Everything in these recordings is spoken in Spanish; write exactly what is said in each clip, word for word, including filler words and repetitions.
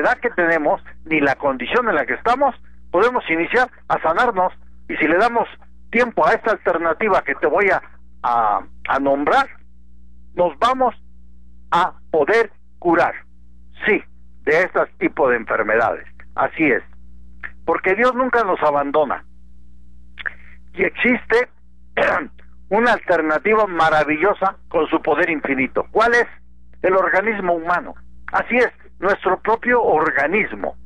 edad que tenemos, ni la condición en la que estamos, podemos iniciar a sanarnos. Y si le damos tiempo a esta alternativa que te voy a, a, a nombrar, nos vamos a poder curar, sí, de este tipo de enfermedades. Así es, porque Dios nunca nos abandona. Y existe una alternativa maravillosa con su poder infinito. ¿Cuál es? El organismo humano. Así es, nuestro propio organismo.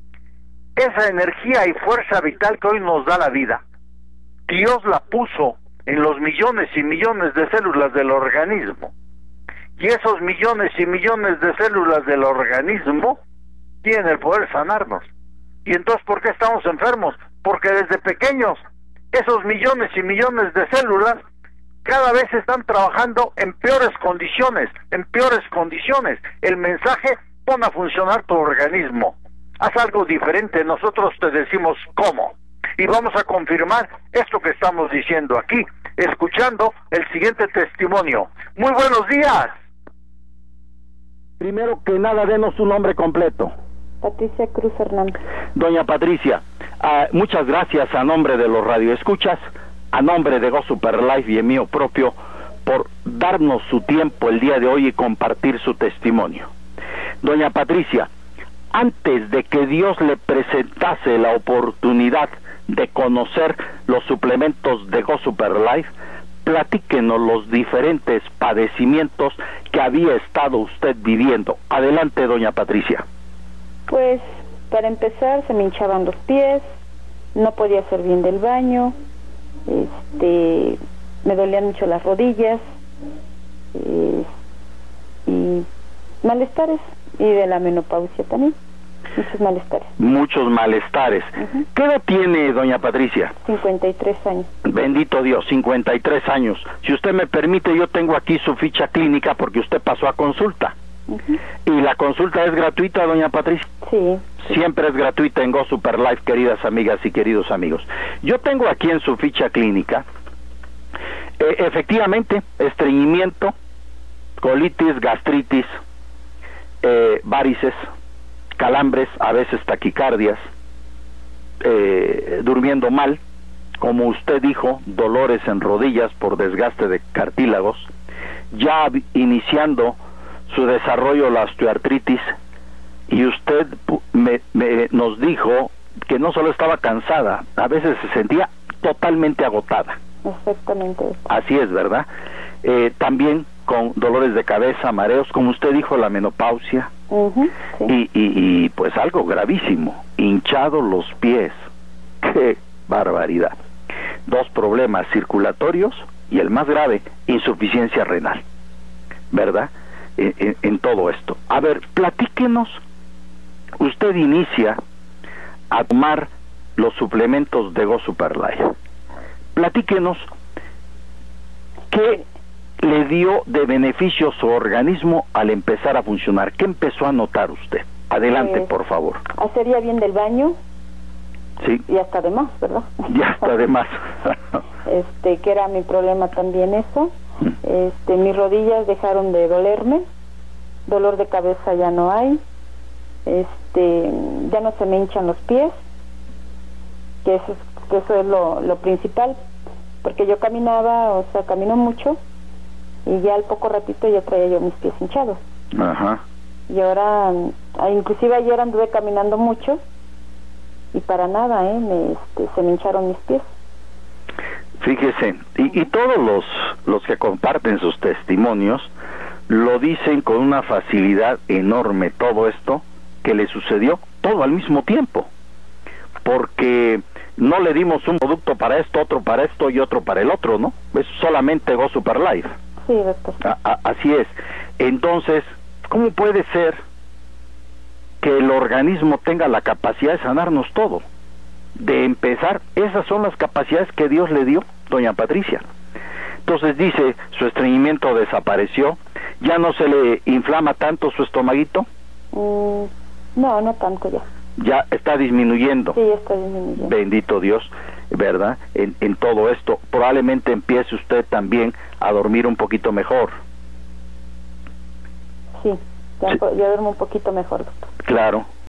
Esa energía y fuerza vital que hoy nos da la vida, Dios la puso en los millones y millones de células del organismo. Y esos millones y millones de células del organismo tienen el poder sanarnos. ¿Y entonces por qué estamos enfermos? Porque desde pequeños esos millones y millones de células cada vez están trabajando en peores condiciones, en peores condiciones. El mensaje: pon a funcionar tu organismo, haz algo diferente, nosotros te decimos cómo. Y vamos a confirmar esto que estamos diciendo aquí, escuchando el siguiente testimonio. Muy buenos días. Primero que nada, denos su nombre completo. Patricia Cruz Hernández. Doña Patricia, uh, muchas gracias a nombre de los radioescuchas, a nombre de Go Super Life y en mío propio, por darnos su tiempo el día de hoy y compartir su testimonio. Doña Patricia, antes de que Dios le presentase la oportunidad de conocer los suplementos de Go Super Life, platíquenos los diferentes padecimientos que había estado usted viviendo. Adelante, doña Patricia. Pues, para empezar, se me hinchaban los pies, no podía hacer bien del baño, este, me dolían mucho las rodillas, eh, y malestares, y de la menopausia también, muchos malestares. Muchos malestares. Uh-huh. ¿Qué edad tiene doña Patricia? cincuenta y tres años. Bendito Dios, cincuenta y tres años. Si usted me permite, yo tengo aquí su ficha clínica porque usted pasó a consulta. Uh-huh. ¿Y la consulta es gratuita, doña Patricia? Sí. Siempre es gratuita en Go Super Life, queridas amigas y queridos amigos. Yo tengo aquí en su ficha clínica, eh, efectivamente, estreñimiento, colitis, gastritis, eh, varices, calambres, a veces taquicardias, eh, durmiendo mal, como usted dijo, dolores en rodillas por desgaste de cartílagos, ya iniciando su desarrollo la osteoartritis, y usted me, me, nos dijo que no solo estaba cansada, a veces se sentía totalmente agotada. Exactamente. Así es, ¿verdad? Eh, también con dolores de cabeza, mareos, como usted dijo, la menopausia. Uh-huh, sí. y, y, y pues algo gravísimo, hinchado los pies. ¡Qué barbaridad! Dos problemas circulatorios y el más grave, insuficiencia renal, ¿verdad? En, en, en todo esto. A ver, platíquenos. Usted inicia a tomar los suplementos de Go Super Life. Platíquenos qué le dio de beneficio su organismo al empezar a funcionar. ¿Qué empezó a notar usted? Adelante, eh, por favor. Hacería bien del baño. Sí. Y hasta de más, ¿verdad? Ya hasta de más. este, que era mi problema también eso. Este, mis rodillas dejaron de dolerme. Dolor de cabeza ya no hay. Este, ya no se me hinchan los pies. Que eso, que eso es lo, lo principal. Porque yo caminaba, o sea, camino mucho. Y ya al poco ratito ya traía yo mis pies hinchados. Ajá. Y ahora, inclusive ayer anduve caminando mucho y para nada, ¿eh? Me, este, se me hincharon mis pies. Fíjese, y, y todos los, los que comparten sus testimonios lo dicen con una facilidad enorme, todo esto que le sucedió todo al mismo tiempo, porque no le dimos un producto para esto, otro para esto y otro para el otro, ¿no? Es solamente Go Super Life. Sí, doctor. A, a, así es. Entonces, ¿cómo puede ser que el organismo tenga la capacidad de sanarnos todo? De empezar, esas son las capacidades que Dios le dio, doña Patricia. Entonces dice, su estreñimiento desapareció, ya no se le inflama tanto su estomaguito. Mm, no, no tanto ya. Ya está disminuyendo. Sí, está disminuyendo. Bendito Dios, ¿verdad? En, en todo esto, probablemente empiece usted también a dormir un poquito mejor. Sí, ya, sí. ya duermo un poquito mejor, doctor. Claro,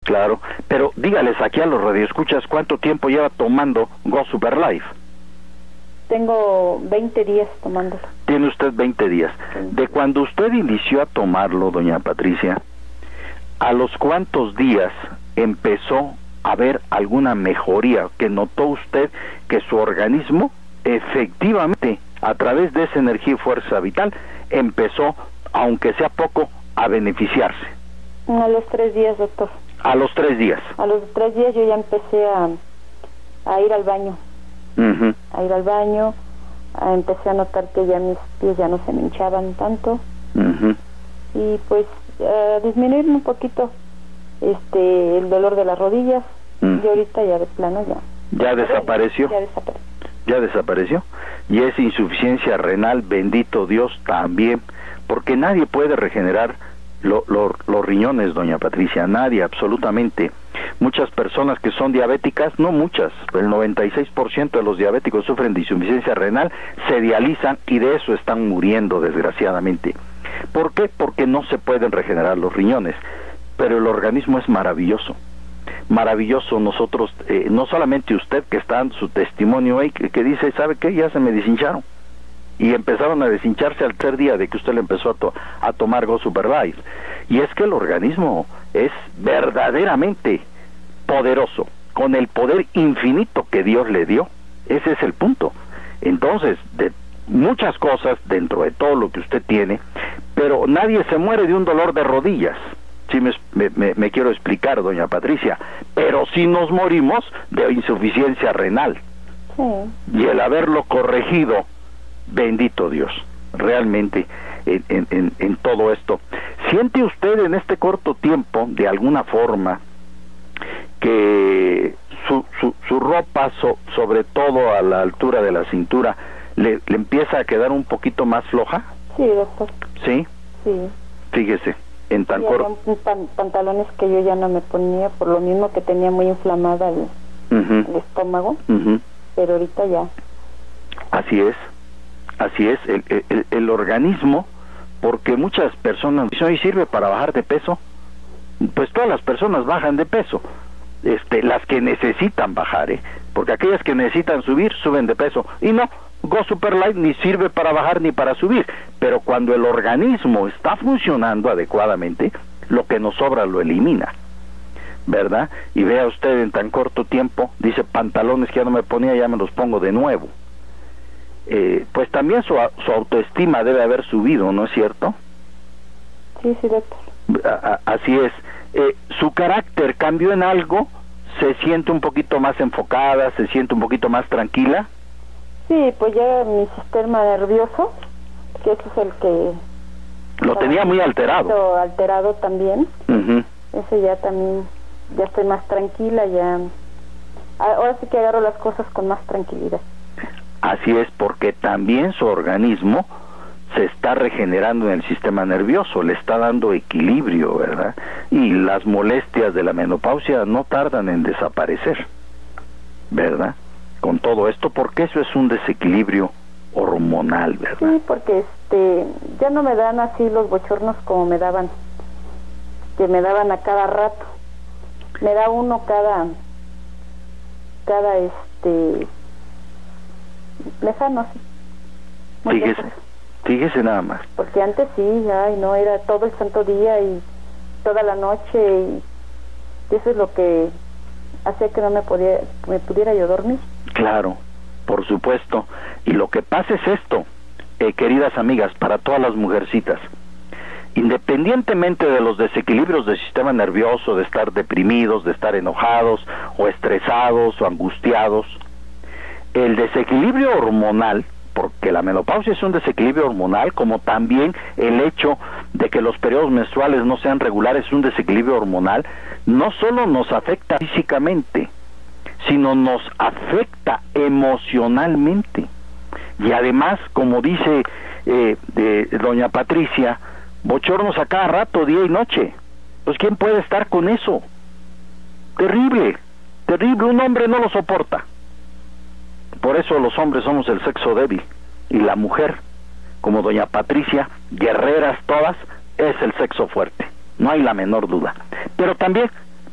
Claro, pero dígales aquí a los radioescuchas cuánto tiempo lleva tomando Go Super Life. Tengo veinte días tomándolo. Tiene usted veinte días. Sí. De cuando usted inició a tomarlo, doña Patricia, ¿a los cuántos días empezó a ver alguna mejoría? ¿Que notó usted que su organismo efectivamente, a través de esa energía y fuerza vital, empezó, aunque sea poco, a beneficiarse? A los tres días, doctor. A los tres días. A los tres días yo ya empecé a, a ir al baño. Uh-huh. A ir al baño, a, empecé a notar que ya mis pies ya no se me hinchaban tanto. Uh-huh. Y pues a disminuir un poquito este el dolor de las rodillas. Uh-huh. Y ahorita ya de plano ya. ¿Ya desapareció? Ya desapareció. Ya desapareció. Y es insuficiencia renal, bendito Dios, también, porque nadie puede regenerar lo, lo, los riñones, doña Patricia, nadie, absolutamente. Muchas personas que son diabéticas, no muchas, el noventa y seis por ciento de los diabéticos sufren de insuficiencia renal, se dializan y de eso están muriendo, desgraciadamente. ¿Por qué? Porque no se pueden regenerar los riñones, pero el organismo es maravilloso. Maravilloso. Nosotros, eh, no solamente usted que está en su testimonio ahí, que, que dice, ¿sabe qué? Ya se me deshincharon. Y empezaron a deshincharse al tercer día de que usted le empezó a, to a tomar Go Super Life. Y es que el organismo es verdaderamente poderoso, con el poder infinito que Dios le dio. Ese es el punto. Entonces, de muchas cosas dentro de todo lo que usted tiene, pero nadie se muere de un dolor de rodillas. Sí me, me, me quiero explicar, doña Patricia, pero sí nos morimos de insuficiencia renal. Sí. Y el haberlo corregido, bendito Dios, realmente en, en, en, en todo esto. ¿Siente usted en este corto tiempo, de alguna forma, que su, su, su ropa, so, sobre todo a la altura de la cintura, le, le empieza a quedar un poquito más floja? Sí, doctor. ¿Sí? Sí. Fíjese. En tan corto pan pantalones que yo ya no me ponía por lo mismo que tenía muy inflamada el, uh-huh. el estómago, uh-huh. pero ahorita ya. Así es, así es, el, el, el organismo, porque muchas personas dicen, ¿y sirve para bajar de peso? Pues todas las personas bajan de peso, este, las que necesitan bajar, ¿eh? Porque aquellas que necesitan subir, suben de peso, y no, Go Super Life ni sirve para bajar ni para subir, pero cuando el organismo está funcionando adecuadamente, lo que nos sobra lo elimina, ¿verdad? Y vea usted, en tan corto tiempo, dice, pantalones que ya no me ponía, ya me los pongo de nuevo. Eh, pues también su, su autoestima debe haber subido, ¿no es cierto? Sí, sí, doctor. A, a, así es. Eh, ¿Su carácter cambió en algo? ¿Se siente un poquito más enfocada? ¿Se siente un poquito más tranquila? Sí, pues ya mi sistema nervioso, que eso es el que... Lo tenía muy alterado. Alterado también. Uh-huh. Eso ya también, ya estoy más tranquila, ya... Ahora sí que agarro las cosas con más tranquilidad. Así es, porque también su organismo se está regenerando en el sistema nervioso, le está dando equilibrio, ¿verdad? Y las molestias de la menopausia no tardan en desaparecer, ¿verdad? Con todo esto, porque eso es un desequilibrio hormonal, ¿verdad? Sí, porque este ya no me dan así los bochornos como me daban, que me daban a cada rato. Me da uno cada cada este lejano, sí. Fíjese, fíjese nada más. Porque antes sí, ay, no, era todo el santo día y toda la noche, y eso es lo que hacía que no me podía, me pudiera yo dormir. Claro, por supuesto. Y lo que pasa es esto, eh, queridas amigas, para todas las mujercitas. Independientemente de los desequilibrios del sistema nervioso, de estar deprimidos, de estar enojados, o estresados, o angustiados, el desequilibrio hormonal, porque la menopausia es un desequilibrio hormonal, como también el hecho de que los periodos menstruales no sean regulares es un desequilibrio hormonal, no solo nos afecta físicamente, sino nos afecta emocionalmente. Y además, como dice eh, de, doña Patricia, bochornos a cada rato, día y noche. Pues ¿quién puede estar con eso? Terrible, terrible, un hombre no lo soporta. Por eso los hombres somos el sexo débil, y la mujer, como doña Patricia, guerreras todas, es el sexo fuerte, no hay la menor duda. Pero también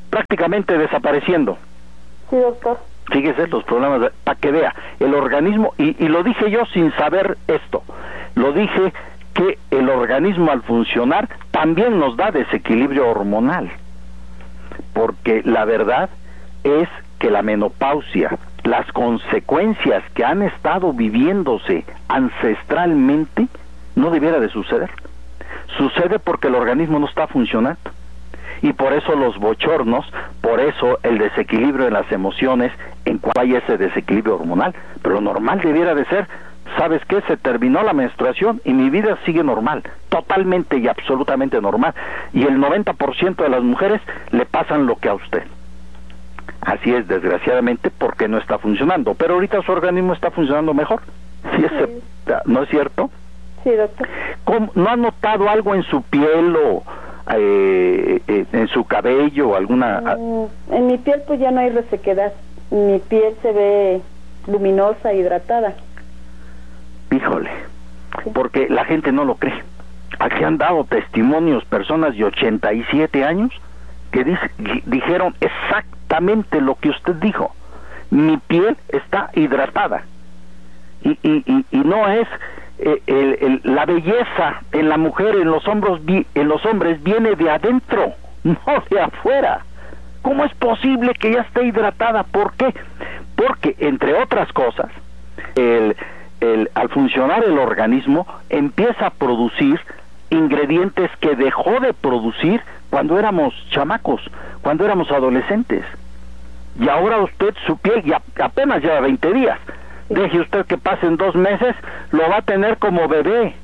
prácticamente desapareciendo. Sí, doctor. Fíjese los problemas, para que vea, el organismo, y, y lo dije yo sin saber esto, lo dije que el organismo al funcionar también nos da desequilibrio hormonal, porque la verdad es que la menopausia, las consecuencias que han estado viviéndose ancestralmente, no debiera de suceder. Sucede porque el organismo no está funcionando. Y por eso los bochornos, por eso el desequilibrio en las emociones, en cuanto hay ese desequilibrio hormonal. Pero lo normal debiera de ser, ¿sabes qué? Se terminó la menstruación y mi vida sigue normal, totalmente y absolutamente normal. Y el noventa por ciento de las mujeres le pasan lo que a usted. Así es, desgraciadamente, porque no está funcionando. Pero ahorita su organismo está funcionando mejor. ¿Sí es, sí. ¿No es cierto? Sí, doctor. ¿Cómo, ¿No ha notado algo en su piel o eh, eh, en su cabello o alguna...? Mm, en mi piel pues ya no hay resequedad. Mi piel se ve luminosa, hidratada. Híjole, sí. Porque la gente no lo cree. Aquí han dado testimonios personas de ochenta y siete años que dice, dijeron exactamente lo que usted dijo. Mi piel está hidratada. Y, y, y, y no es... Eh, el, el, la belleza en la mujer, en los hombros, en los hombres viene de adentro, no de afuera. ¿Cómo es posible que ya esté hidratada? ¿Por qué? Porque, entre otras cosas, el, el, al funcionar el organismo empieza a producir ingredientes que dejó de producir cuando éramos chamacos, cuando éramos adolescentes. Y ahora usted, su piel ya apenas lleva veinte días. Deje usted que pasen dos meses, lo va a tener como bebé.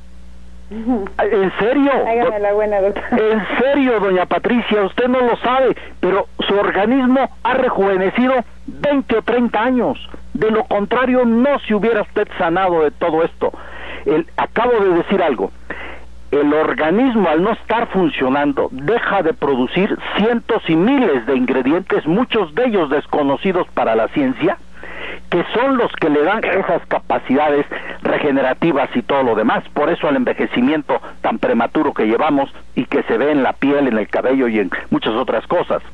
¿En serio? Hágame la buena, doctor. En serio, doña Patricia, usted no lo sabe, pero su organismo ha rejuvenecido veinte o treinta años. De lo contrario, no se hubiera usted sanado de todo esto. El, acabo de decir algo. El organismo, al no estar funcionando, deja de producir cientos y miles de ingredientes, muchos de ellos desconocidos para la ciencia, que son los que le dan esas capacidades regenerativas y todo lo demás. Por eso el envejecimiento tan prematuro que llevamos y que se ve en la piel, en el cabello y en muchas otras cosas.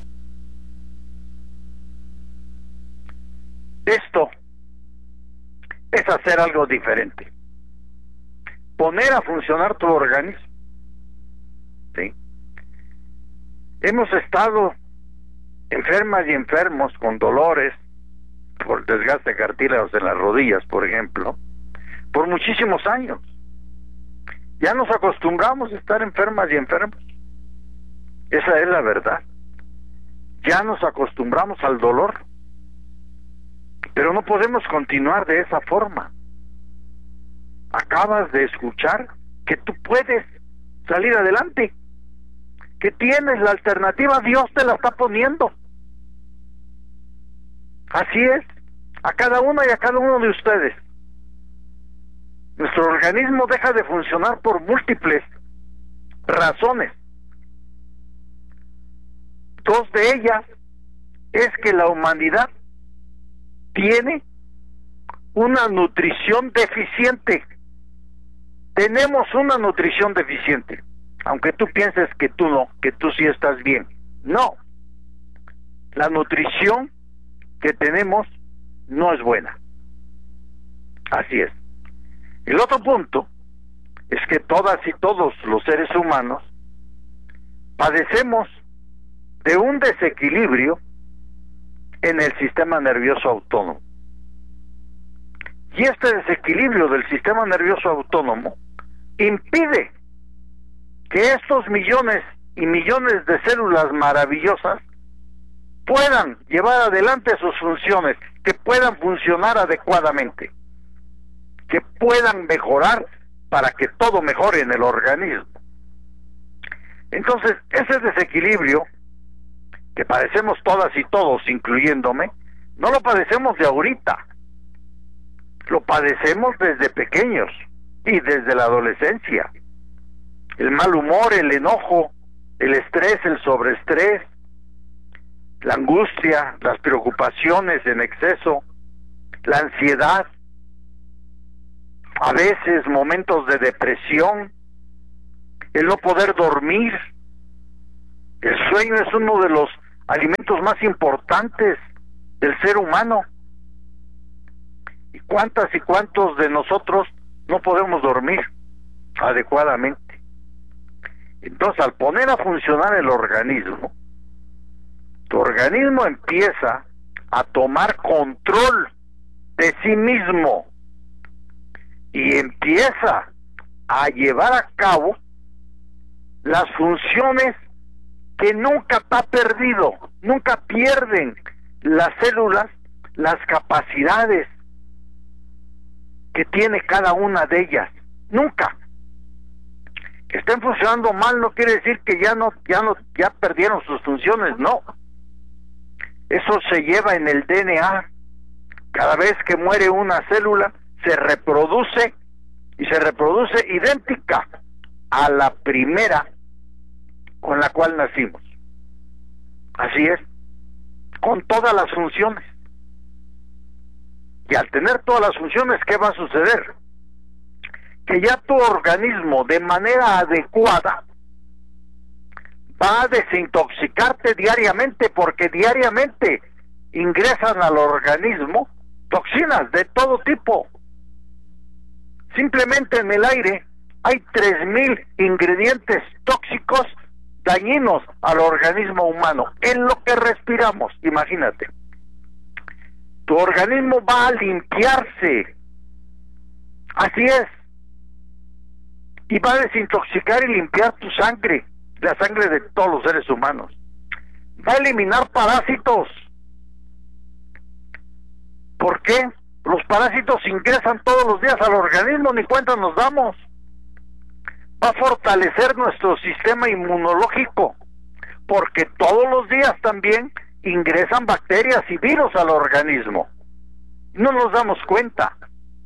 Esto es hacer algo diferente. Poner a funcionar tu organismo. ¿Sí? Hemos estado enfermas y enfermos con dolores por desgaste de cartílagos en las rodillas, por ejemplo, por muchísimos años. Ya nos acostumbramos a estar enfermas y enfermos. Esa es la verdad. Ya nos acostumbramos al dolor. Pero no podemos continuar de esa forma. Acabas de escuchar que tú puedes salir adelante, que tienes la alternativa, Dios te la está poniendo. Así es, a cada una y a cada uno de ustedes. Nuestro organismo deja de funcionar por múltiples razones. Dos de ellas es que la humanidad tiene una nutrición deficiente. Tenemos una nutrición deficiente, aunque tú pienses que tú no, que tú sí estás bien. No, la nutrición que tenemos no es buena. Así es. El otro punto es que todas y todos los seres humanos padecemos de un desequilibrio en el sistema nervioso autónomo. Y este desequilibrio del sistema nervioso autónomo impide que estos millones y millones de células maravillosas puedan llevar adelante sus funciones, que puedan funcionar adecuadamente, que puedan mejorar para que todo mejore en el organismo. Entonces, ese desequilibrio que padecemos todas y todos, incluyéndome, no lo padecemos de ahorita, lo padecemos desde pequeños y desde la adolescencia. El mal humor, el enojo, el estrés, el sobreestrés, la angustia, las preocupaciones en exceso, la ansiedad, a veces momentos de depresión, el no poder dormir. El sueño es uno de los alimentos más importantes del ser humano. ¿Y cuántas y cuántos de nosotros no podemos dormir adecuadamente? Entonces, al poner a funcionar el organismo, tu organismo empieza a tomar control de sí mismo y empieza a llevar a cabo las funciones que nunca está perdido, nunca pierden las células las capacidades que tiene cada una de ellas, nunca. Que estén funcionando mal no quiere decir que ya no, ya no, ya perdieron sus funciones, no. Eso se lleva en el D N A. Cada vez que muere una célula, se reproduce y se reproduce idéntica a la primera con la cual nacimos. Así es, con todas las funciones. Y al tener todas las funciones, ¿qué va a suceder? Que ya tu organismo, de manera adecuada, va a desintoxicarte diariamente, porque diariamente ingresan al organismo toxinas de todo tipo. Simplemente en el aire hay tres mil ingredientes tóxicos dañinos al organismo humano, en lo que respiramos, imagínate. Tu organismo va a limpiarse, así es, y va a desintoxicar y limpiar tu sangre, la sangre de todos los seres humanos. Va a eliminar parásitos. ¿Por qué? Los parásitos ingresan todos los días al organismo, ni cuenta nos damos. Va a fortalecer nuestro sistema inmunológico, porque todos los días también ingresan bacterias y virus al organismo. No nos damos cuenta.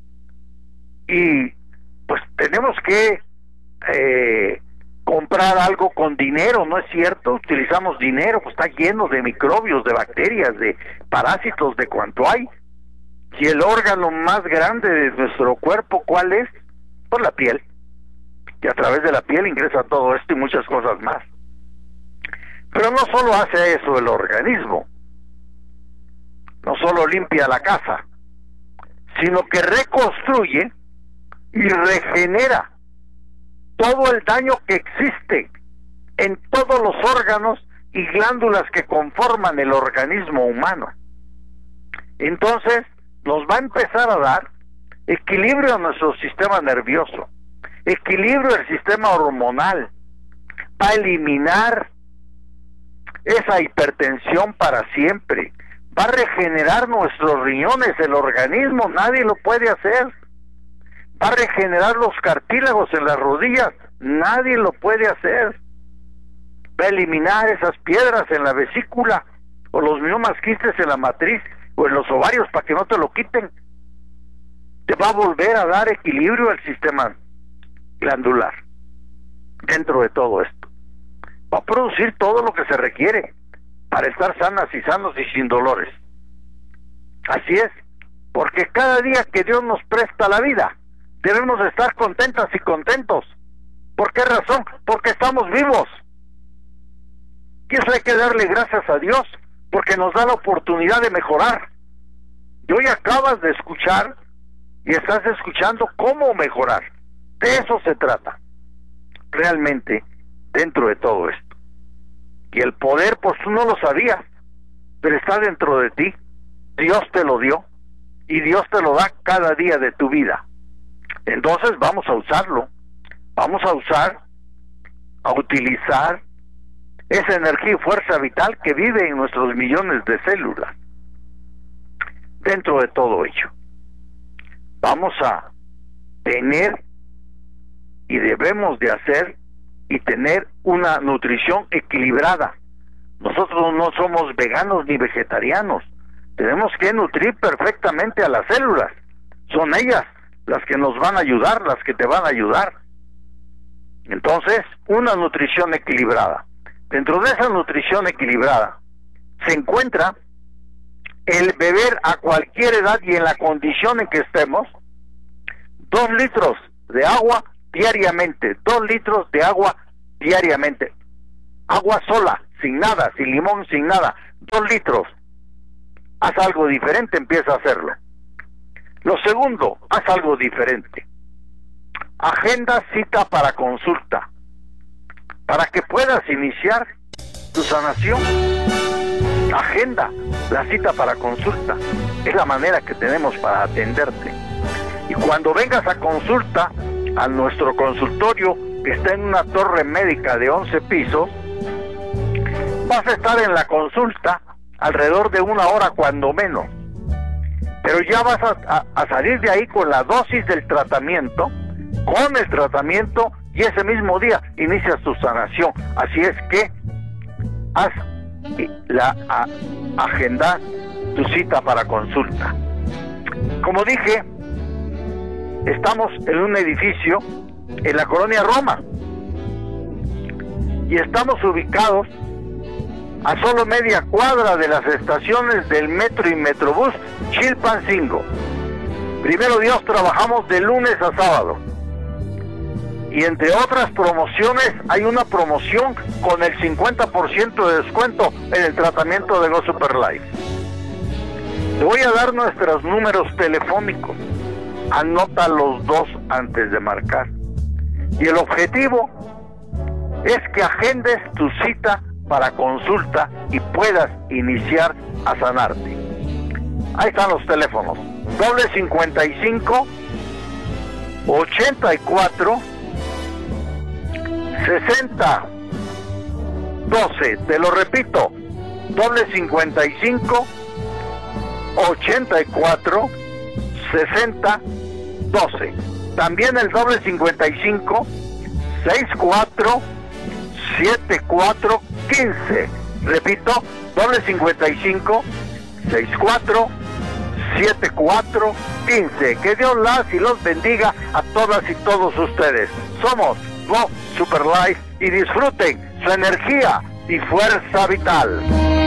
Y pues tenemos que eh, comprar algo con dinero, ¿no es cierto? Utilizamos dinero, pues está lleno de microbios, de bacterias, de parásitos, de cuanto hay. Y el órgano más grande de nuestro cuerpo, ¿cuál es? Pues la piel. Y a través de la piel ingresa todo esto y muchas cosas más. Pero no solo hace eso el organismo, no solo limpia la casa, sino que reconstruye y regenera todo el daño que existe en todos los órganos y glándulas que conforman el organismo humano. Entonces nos va a empezar a dar equilibrio a nuestro sistema nervioso, equilibrio al sistema hormonal, va a eliminar esa hipertensión para siempre, va a regenerar nuestros riñones, el organismo, nadie lo puede hacer, va a regenerar los cartílagos en las rodillas, nadie lo puede hacer, va a eliminar esas piedras en la vesícula, o los miomas quistes en la matriz, o en los ovarios para que no te lo quiten, te va a volver a dar equilibrio al sistema glandular dentro de todo esto. Va a producir todo lo que se requiere para estar sanas y sanos y sin dolores. Así es, porque cada día que Dios nos presta la vida, debemos estar contentas y contentos. ¿Por qué razón? Porque estamos vivos. Y eso hay que darle gracias a Dios, porque nos da la oportunidad de mejorar. Y hoy acabas de escuchar y estás escuchando cómo mejorar. De eso se trata, realmente, dentro de todo esto. Y el poder, pues tú no lo sabías, pero está dentro de ti. Dios te lo dio, y Dios te lo da cada día de tu vida. Entonces vamos a usarlo, vamos a usar, a utilizar esa energía y fuerza vital que vive en nuestros millones de células. Dentro de todo ello, vamos a tener y debemos de hacer y tener una nutrición equilibrada. Nosotros no somos veganos ni vegetarianos, tenemos que nutrir perfectamente a las células, son ellas las que nos van a ayudar, las que te van a ayudar. Entonces, una nutrición equilibrada. Dentro de esa nutrición equilibrada se encuentra el beber a cualquier edad y en la condición en que estemos dos litros de agua diariamente, dos litros de agua diariamente, agua sola, sin nada, sin limón, sin nada, dos litros. Haz algo diferente, empieza a hacerlo. Lo segundo, haz algo diferente. Agenda cita para consulta, para que puedas iniciar tu sanación. Agenda la cita para consulta, es la manera que tenemos para atenderte. Y cuando vengas a consulta, a nuestro consultorio, que está en una torre médica de once pisos, vas a estar en la consulta alrededor de una hora cuando menos, pero ya vas a, a, a salir de ahí con la dosis del tratamiento, con el tratamiento, y ese mismo día inicias tu sanación. Así es que haz la a, agenda tu cita para consulta. Como dije, estamos en un edificio en la colonia Roma y estamos ubicados a solo media cuadra de las estaciones del metro y metrobús Chilpancingo. Primero Dios, trabajamos de lunes a sábado, y entre otras promociones hay una promoción con el cincuenta por ciento de descuento en el tratamiento de Go Super Life. Te voy a dar nuestros números telefónicos, anota los dos antes de marcar, y el objetivo es que agendes tu cita para consulta y puedas iniciar a sanarte. Ahí están los teléfonos: doble cincuenta y cinco, ochenta y cuatro, sesenta, doce. Te lo repito: doble cincuenta y cinco, ochenta y cuatro, sesenta, doce. También el doble cincuenta y cinco, sesenta y cuatro, setenta y cuatro, quince. Repito: doble cincuenta y cinco, sesenta y cuatro, setenta y cuatro, quince. Que Dios las y los bendiga a todas y todos ustedes. Somos Go Super Life y disfruten su energía y fuerza vital.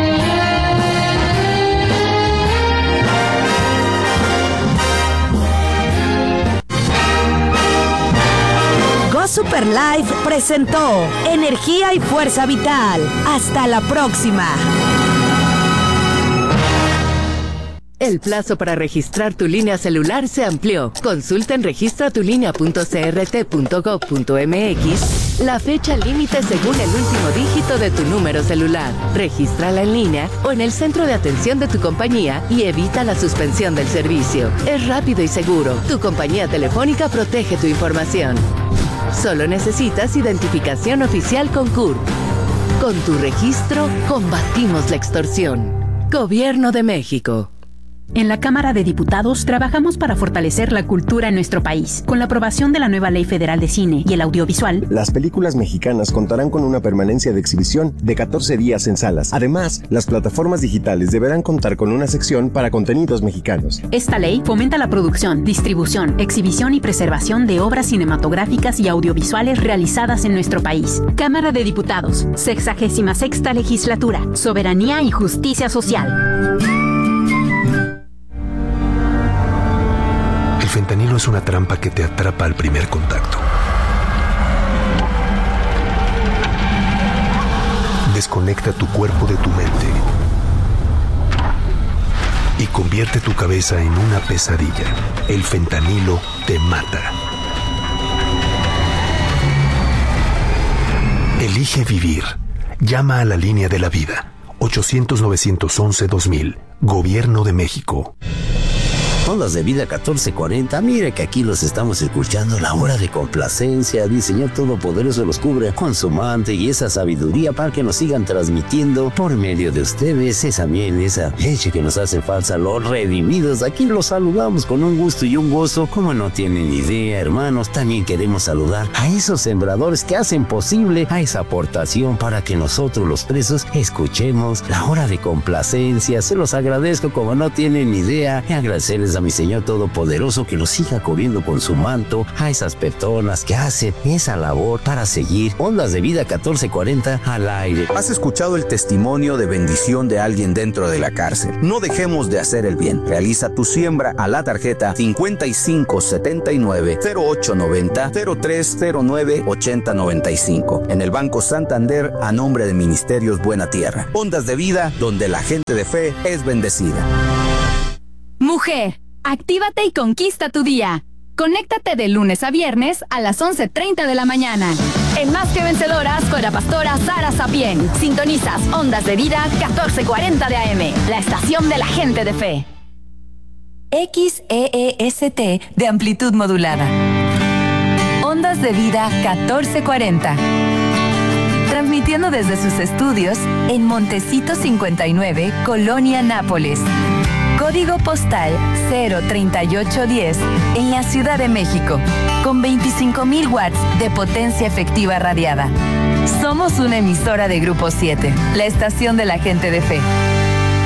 Go Super Life presentó Energía y Fuerza Vital. Hasta la próxima. El plazo para registrar tu línea celular se amplió. Consulta en registra tu línea punto c r t punto gov punto m x la fecha límite según el último dígito de tu número celular. Regístrala en línea o en el centro de atención de tu compañía y evita la suspensión del servicio. Es rápido y seguro. Tu compañía telefónica protege tu información. Solo necesitas identificación oficial con C U R. Con tu registro, combatimos la extorsión. Gobierno de México. En la Cámara de Diputados trabajamos para fortalecer la cultura en nuestro país. Con la aprobación de la nueva Ley Federal de Cine y el Audiovisual, las películas mexicanas contarán con una permanencia de exhibición de catorce días en salas. Además, las plataformas digitales deberán contar con una sección para contenidos mexicanos. Esta ley fomenta la producción, distribución, exhibición y preservación de obras cinematográficas y audiovisuales realizadas en nuestro país. Cámara de Diputados, sexagésima sexta Legislatura, Soberanía y Justicia Social. El fentanilo es una trampa que te atrapa al primer contacto. Desconecta tu cuerpo de tu mente y convierte tu cabeza en una pesadilla. El fentanilo te mata. Elige vivir. Llama a la línea de la vida. ochocientos, novecientos once, dos mil. Gobierno de México. Ondas de Vida catorce cuarenta, mire que aquí los estamos escuchando, la hora de complacencia. El Señor Todopoderoso los cubre con su manto y esa sabiduría para que nos sigan transmitiendo por medio de ustedes esa miel, esa leche que nos hace falta, los redimidos. Aquí los saludamos con un gusto y un gozo, como no tienen idea, hermanos. También queremos saludar a esos sembradores que hacen posible a esa aportación para que nosotros los presos escuchemos la hora de complacencia. Se los agradezco como no tienen idea y agradecerles gracias a mi Señor Todopoderoso que nos siga cubriendo con su manto a esas personas que hacen esa labor para seguir Ondas de Vida catorce cuarenta al aire. Has escuchado el testimonio de bendición de alguien dentro de la cárcel. No dejemos de hacer el bien. Realiza tu siembra a la tarjeta cincuenta y cinco setenta y nueve cero ocho noventa cero tres cero nueve ochenta noventa y cinco en el Banco Santander a nombre de Ministerios Buena Tierra. Ondas de Vida, donde la gente de fe es bendecida. Mujer, actívate y conquista tu día. Conéctate de lunes a viernes a las once treinta de la mañana. En Más que Vencedoras con la pastora Sara Sapien. Sintonizas Ondas de Vida catorce cuarenta de A M, la estación de la gente de fe. X E E S T de amplitud modulada. Ondas de Vida catorce cuarenta. Transmitiendo desde sus estudios en Montecito cincuenta y nueve, Colonia Nápoles. Código postal cero treinta y ocho diez en la Ciudad de México, con veinticinco mil watts de potencia efectiva radiada. Somos una emisora de Grupo siete, la estación de la gente de fe.